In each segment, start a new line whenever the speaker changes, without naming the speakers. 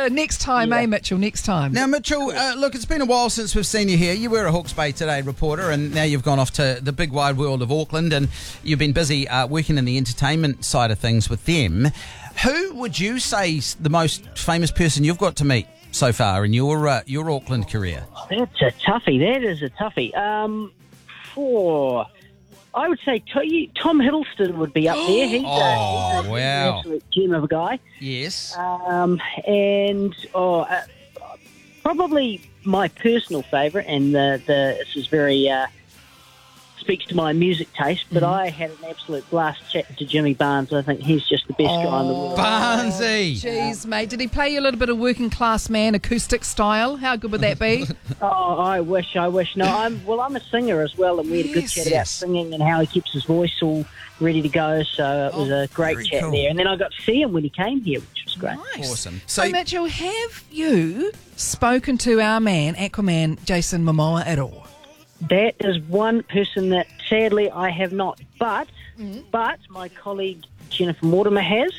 Next time, Mitchell? Next time.
Now, Mitchell, look, it's been a while since we've seen you here. You were a Hawke's Bay Today reporter, and now you've gone off to the big wide world of Auckland, and you've been busy working in the entertainment side of things with them. Who would you say is the most famous person you've got to meet so far in your Auckland career?
That's a toughie. That is a toughie. I would say Tom Hiddleston would be up there. He's
wow.
an absolute gem of a guy.
Yes.
Probably my personal favourite, and this is very speaks to my music taste, but I had an absolute blast chatting to Jimmy Barnes. I think he's just the best guy in the world.
Barnesy!
Jeez, mate. Did he play you a little bit of Working Class Man acoustic style? How good would that be?
I wish. No, I'm a singer as well, and we had a good chat about singing and how he keeps his voice all ready to go, so it was a great chat there. And then I got to see him when he came here, which was great.
Nice.
Awesome.
So, Mitchell, have you spoken to our man, Aquaman, Jason Momoa, at all?
That is one person that sadly I have not, but my colleague Jennifer Mortimer has,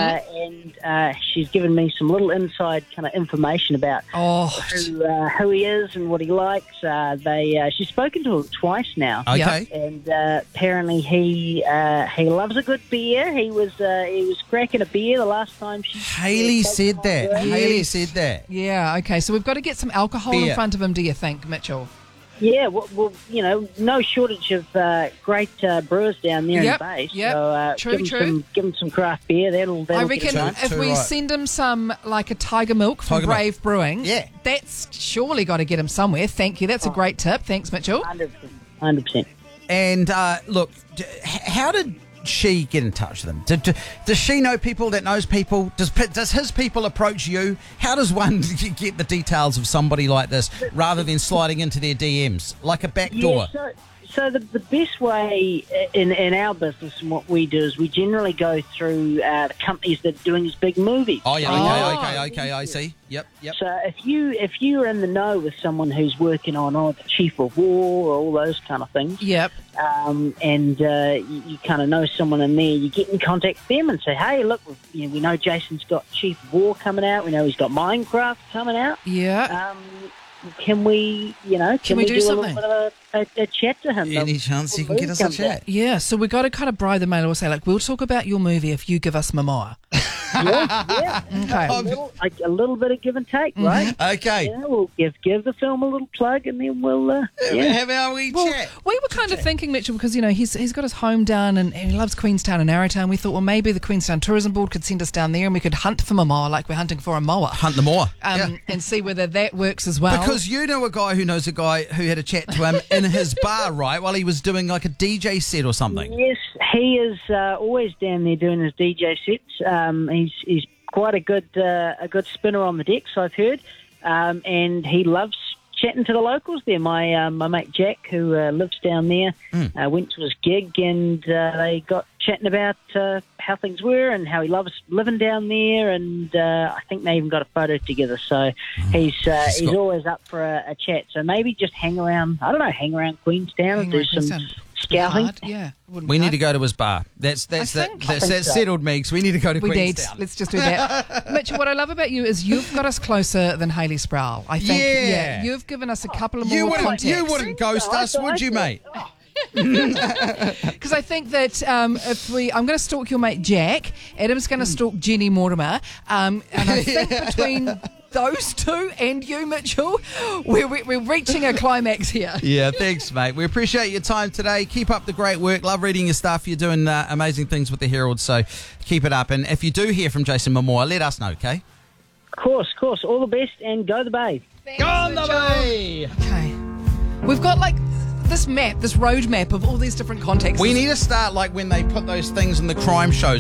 and she's given me some little inside kind of information about who he is and what he likes. She's spoken to him twice now,
okay,
and apparently he loves a good beer. He was cracking a beer the last time she.
Haley said that.
Yes.
Haley said that.
Yeah. Okay. So we've got to get some alcohol in front of him. Do you think, Mitchell?
Yeah, well, no shortage of great brewers down there in the Bay. So give him some craft beer. That'll
I reckon if we send him some, like a Tiger Milk from Brave Brewing, that's surely got to get him somewhere. Thank you. That's a great tip. Thanks, Mitchell.
100%.
And look, how did she get in touch with them? Does she know people that knows people? Does his people approach you? How does one get the details of somebody like this rather than sliding into their DMs like a back door?
Yeah, so the best way in our business and what we do is we generally go through the companies that are doing these big movies.
Oh yeah, okay, I see. Yep.
So if you're in the know with someone who's working on the Chief of War or all those kind of things, and you kind of know someone in there, you get in contact with them and say, hey, look, we know Jason's got Chief of War coming out. We know he's got Minecraft coming out.
Yeah.
Can we do
something?
A little bit of a chat to him?
Any chance you can get us a chat?
Yeah, so we've got to kind of bribe the mail or say, like, we'll talk about your movie if you give us Momoa.
Yeah. Okay. A little bit of give and take, right?
Okay.
Yeah, we'll give the film a little plug, and then we'll
have our wee chat.
We were kind of thinking, Mitchell, because he's got his home down and he loves Queenstown and Arrowtown. We thought, well, maybe the Queenstown Tourism Board could send us down there and we could hunt for Momoa like we're hunting for a moa.
Hunt the moa.
And see whether that works as well.
Because you know a guy who knows a guy who had a chat to him in his bar, right, while he was doing like a DJ set or something.
Yes, he is always down there doing his DJ sets. He's quite a good spinner on the decks, I've heard, and he loves chatting to the locals there. My mate Jack, who lives down there, went to his gig, and they got chatting about how things were and how he loves living down there, and I think they even got a photo together. So he's always up for a chat. So maybe just hang around Queenstown and do some scouting.
We need to go to his bar. That's settled, Megs. We need to go to Queenstown.
Let's just do that. Mitchell, what I love about you is you've got us closer than Hayley Sproul. I think. Yeah. You've given us a couple of more contacts.
You wouldn't ghost us, would you, mate?
Because I think that I'm going to stalk your mate Jack. Adam's going to stalk Jenny Mortimer, and I think between those two and you, Mitchell, we're reaching a climax here.
Yeah, thanks, mate. We appreciate your time today. Keep up the great work. Love reading your stuff. You're doing amazing things with the Herald, so keep it up. And if you do hear from Jason Momoa, let us know, okay?
Of course. All the best, and go the Bay.
Thanks, go on the Bay! Okay. We've got this road map of all these different contexts.
We need to start like when they put those things in the crime shows.